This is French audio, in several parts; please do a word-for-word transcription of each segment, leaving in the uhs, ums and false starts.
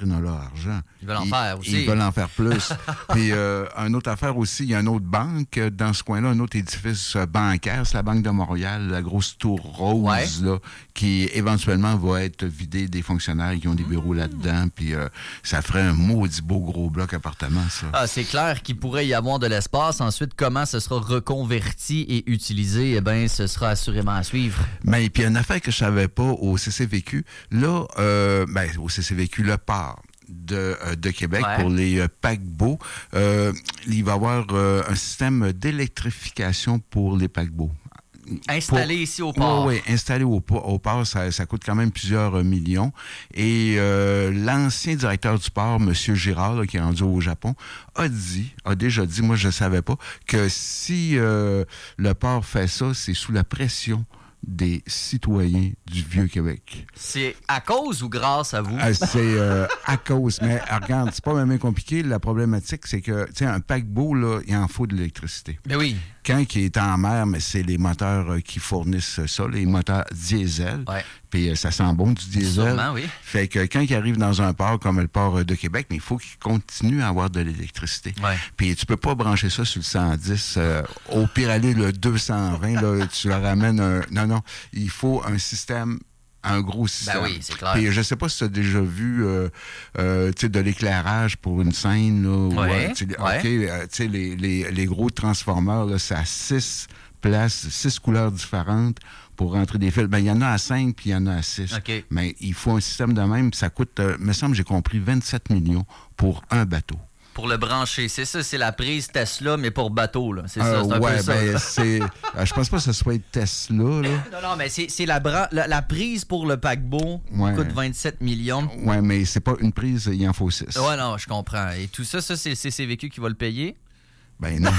dans leur argent. Ils veulent en ils, faire aussi. Ils veulent en faire plus. Puis, euh, une autre affaire aussi, il y a une autre banque dans ce coin-là, un autre édifice bancaire, c'est la Banque de Montréal, la grosse tour rose, ouais. là, qui éventuellement va être vidée des fonctionnaires qui ont des bureaux mmh. là-dedans. Puis, euh, ça ferait un maudit beau gros bloc appartement, ça. Ah, c'est clair qu'il pourrait y avoir de l'espace. Ensuite, comment ce sera reconverti et utilisé, eh bien, ce sera assurément à suivre. Mais puis, une affaire que je savais pas au C C V Q, là, euh, ben, au C C V Q, le port de, euh, de Québec ouais. pour les euh, paquebots, euh, il va y avoir euh, un système d'électrification pour les paquebots. Installé pour, ici au port. Oui, oui, installé au, au port, ça, ça coûte quand même plusieurs euh, millions. Et euh, l'ancien directeur du port, M. Girard, là, qui est rendu au Japon, a dit, a déjà dit, moi je ne savais pas, que si euh, le port fait ça, c'est sous la pression des citoyens du Vieux-Québec. C'est à cause ou grâce à vous? Euh, c'est euh, à cause. Mais regarde, c'est pas même compliqué. La problématique, c'est que, tu sais, un paquebot, là, il en faut de l'électricité. Ben oui. Quand il est en mer, mais c'est les moteurs euh, qui fournissent ça, les moteurs diesel. Ouais. Puis euh, ça sent bon du diesel. Sûrement, oui. Fait que quand il arrive dans un port comme le port de Québec, mais il faut qu'il continue à avoir de l'électricité. Ouais. Puis tu peux pas brancher ça sur le cent dix. Euh, au pire aller, le deux cent vingt, là, tu leur ramènes un... Non, non, il faut un système... un gros système. Ben oui, c'est clair. Puis je sais pas si tu as déjà vu euh, euh, de l'éclairage pour une scène. Là, ouais, où, ouais. ouais. Euh, les, les, les gros transformeurs, là, c'est à six places, six couleurs différentes pour rentrer des fils. Ben, il y en a à cinq, puis il y en a à six. Okay. Mais il faut un système de même, puis ça coûte, euh, me semble, j'ai compris, vingt-sept millions pour un bateau. Pour le brancher. C'est ça, c'est la prise Tesla, mais pour bateau, là. C'est ça, euh, c'est un ouais, peu ça. Ben, c'est... euh, je pense pas que ce soit Tesla, là. Non, non, mais c'est, c'est la, bra... la, la prise pour le paquebot qui ouais. coûte vingt-sept millions. Ouais, mais c'est pas une prise, il en faut six. Ouais, non, je comprends. Et tout ça, ça, c'est le C C V Q qui va le payer? Ben non.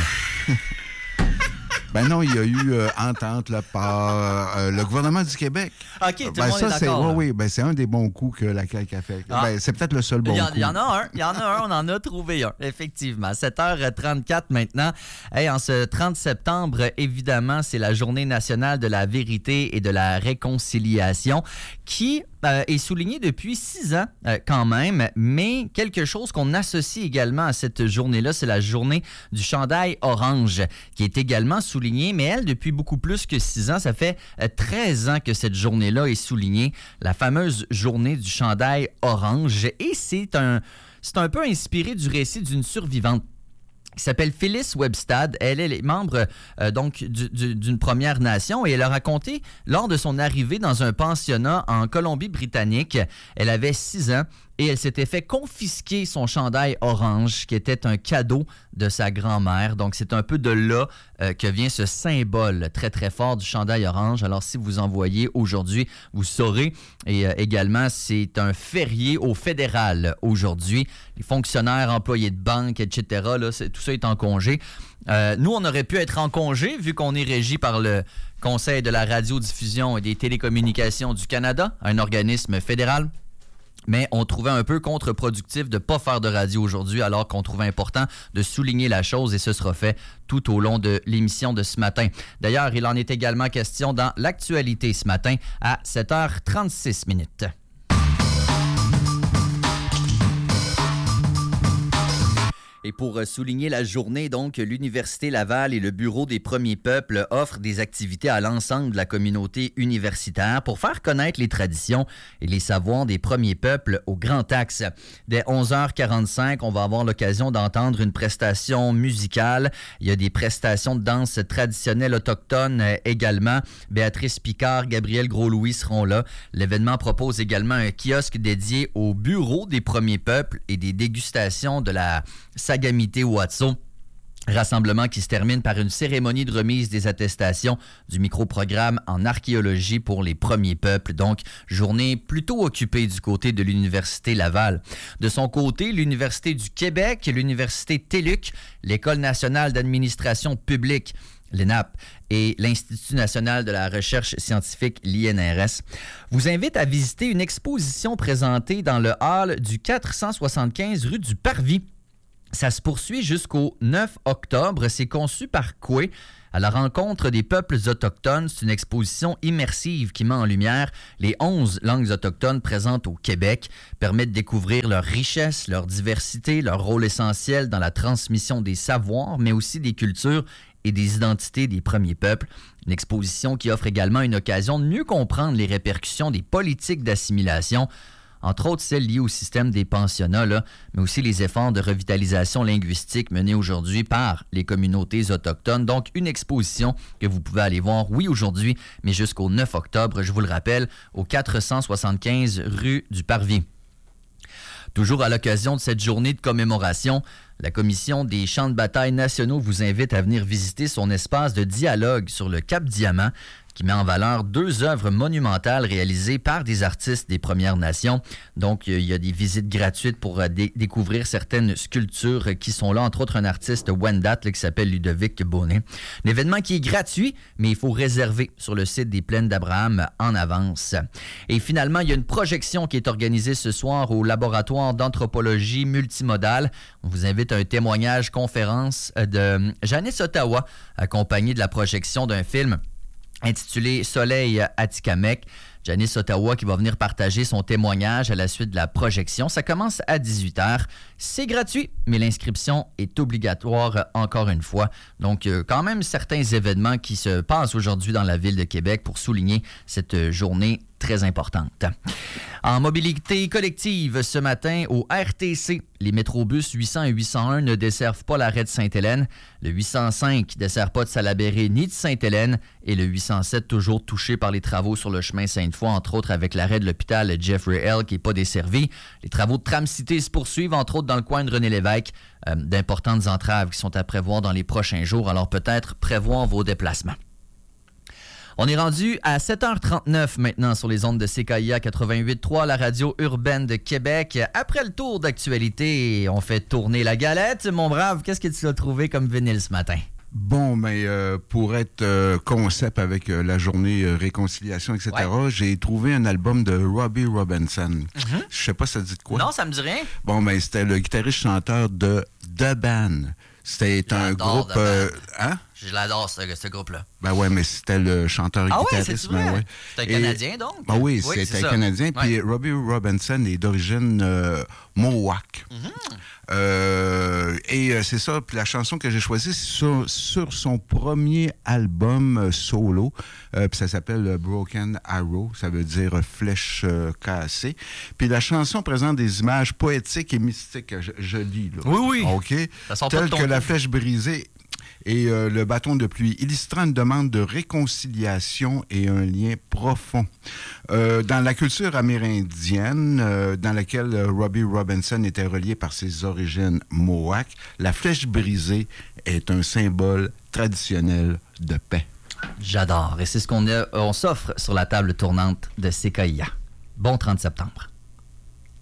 Ben non, il y a eu euh, entente là, par euh, le gouvernement du Québec. OK, tout ben, le monde ça, est c'est, d'accord. Oui, oui, ben, c'est un des bons coups que la C A Q a fait. Ah. Ben, c'est peut-être le seul bon il y en, coup. Il y en a un, il y en a un, on en a trouvé un, effectivement. sept heures trente-quatre maintenant. Hey, en ce trente septembre, évidemment, c'est la Journée nationale de la vérité et de la réconciliation qui euh, est soulignée depuis six ans euh, quand même, mais quelque chose qu'on associe également à cette journée-là, c'est la journée du chandail orange, qui est également soulignée, mais elle, depuis beaucoup plus que six ans, ça fait euh, treize ans que cette journée-là est soulignée, la fameuse journée du chandail orange, et c'est un, c'est un peu inspiré du récit d'une survivante qui s'appelle Phyllis Webstad. Elle est membre euh, donc du, du, d'une Première Nation et elle a raconté lors de son arrivée dans un pensionnat en Colombie-Britannique, elle avait six ans et elle s'était fait confisquer son chandail orange qui était un cadeau de sa grand-mère. Donc c'est un peu de là euh, que vient ce symbole très très fort du chandail orange. Alors si vous en voyez aujourd'hui, vous saurez. Et euh, également, c'est un férié au fédéral aujourd'hui. Les fonctionnaires, employés de banque, et cetera, là, c'est, tout ça est en congé. Euh, nous, on aurait pu être en congé vu qu'on est régi par le Conseil de la radiodiffusion et des télécommunications du Canada, un organisme fédéral. Mais on trouvait un peu contre-productif de ne pas faire de radio aujourd'hui, alors qu'on trouvait important de souligner la chose, et ce sera fait tout au long de l'émission de ce matin. D'ailleurs, il en est également question dans l'actualité ce matin à sept heures trente-six minutes. Et pour souligner la journée, donc, l'Université Laval et le Bureau des Premiers Peuples offrent des activités à l'ensemble de la communauté universitaire pour faire connaître les traditions et les savoirs des Premiers Peuples au Grand Axe. Dès onze heures quarante-cinq, on va avoir l'occasion d'entendre une prestation musicale. Il y a des prestations de danse traditionnelle autochtone également. Béatrice Picard, Gabriel Gros-Louis seront là. L'événement propose également un kiosque dédié au Bureau des Premiers Peuples et des dégustations de la Sagamité-Watso. Rassemblement qui se termine par une cérémonie de remise des attestations du micro-programme en archéologie pour les premiers peuples. Donc, journée plutôt occupée du côté de l'Université Laval. De son côté, l'Université du Québec, l'Université TÉLUQ, l'École nationale d'administration publique, l'E N A P, et l'Institut national de la recherche scientifique, l'I N R S, vous invitent à visiter une exposition présentée dans le hall du quatre cent soixante-quinze rue du Parvis. Ça se poursuit jusqu'au neuf octobre. C'est conçu par Coué à la rencontre des peuples autochtones. C'est une exposition immersive qui met en lumière les onze langues autochtones présentes au Québec, permet de découvrir leur richesse, leur diversité, leur rôle essentiel dans la transmission des savoirs, mais aussi des cultures et des identités des premiers peuples. Une exposition qui offre également une occasion de mieux comprendre les répercussions des politiques d'assimilation, entre autres celles liées au système des pensionnats, là, mais aussi les efforts de revitalisation linguistique menés aujourd'hui par les communautés autochtones. Donc, une exposition que vous pouvez aller voir, oui, aujourd'hui, mais jusqu'au neuf octobre, je vous le rappelle, au quatre cent soixante-quinze rue du Parvis. Toujours à l'occasion de cette journée de commémoration, la Commission des champs de bataille nationaux vous invite à venir visiter son espace de dialogue sur le Cap Diamant, qui met en valeur deux œuvres monumentales réalisées par des artistes des Premières Nations. Donc, il y a des visites gratuites pour dé- découvrir certaines sculptures qui sont là, entre autres un artiste Wendat là, qui s'appelle Ludovic Bonnet. L'événement qui est gratuit, mais il faut réserver sur le site des Plaines d'Abraham en avance. Et finalement, il y a une projection qui est organisée ce soir au laboratoire d'anthropologie multimodale. On vous invite à un témoignage conférence de Janice Ottawa, accompagnée de la projection d'un film intitulé Soleil Atikamekw. Janice Ottawa qui va venir partager son témoignage à la suite de la projection. Ça commence à dix-huit heures. C'est gratuit, mais l'inscription est obligatoire encore une fois. Donc, euh, quand même certains événements qui se passent aujourd'hui dans la ville de Québec pour souligner cette journée très importante. En mobilité collective, ce matin, au R T C, les métrobus huit cents et huit cent un ne desservent pas l'arrêt de Sainte-Hélène. Le huit cent cinq ne dessert pas de Salaberry ni de Sainte-Hélène. Et le huit cent sept, toujours touché par les travaux sur le chemin Sainte-Foy, entre autres avec l'arrêt de l'hôpital Jeffrey L qui n'est pas desservi. Les travaux de Tram-Cité se poursuivent, entre autres dans le coin de René-Lévesque. Euh, d'importantes entraves qui sont à prévoir dans les prochains jours. Alors peut-être prévoir vos déplacements. On est rendu à sept heures trente-neuf maintenant sur les ondes de C K I A quatre-vingt-huit virgule trois, la radio urbaine de Québec. Après le tour d'actualité, on fait tourner la galette. Mon brave, qu'est-ce que tu as trouvé comme vinyle ce matin? Bon, mais euh, pour être euh, concept avec euh, la journée euh, réconciliation, et cetera, ouais. J'ai trouvé un album de Robbie Robinson. Mm-hmm. Je sais pas, ça dit de quoi? Non, ça me dit rien. Bon, mais c'était le guitariste-chanteur de The Band. C'était un groupe... Euh, hein? Je l'adore, ce, ce groupe-là. Ben ouais, mais c'était le chanteur-guitariste. Ah ouais, c'est ben ouais. C'est un Canadien, donc? Ben oui, oui c'était un Canadien. Puis ouais. Robbie Robinson est d'origine euh, Mohawk. Mm-hmm. Euh, et euh, c'est ça. Puis la chanson que j'ai choisie, c'est sur, sur son premier album euh, solo. Euh, puis ça s'appelle euh, Broken Arrow. Ça veut dire euh, flèche euh, cassée. Puis la chanson présente des images poétiques et mystiques. Je, je lis, là. Oui, oui. OK? Ça sort Tel pas de ton que coup. La flèche brisée et euh, le bâton de pluie, illustrant une demande de réconciliation et un lien profond. Euh, dans la culture amérindienne, euh, dans laquelle euh, Robbie Robinson était relié par ses origines Mohawk, la flèche brisée est un symbole traditionnel de paix. J'adore. Et c'est ce qu'on a, on s'offre sur la table tournante de C K I A. Bon trente septembre.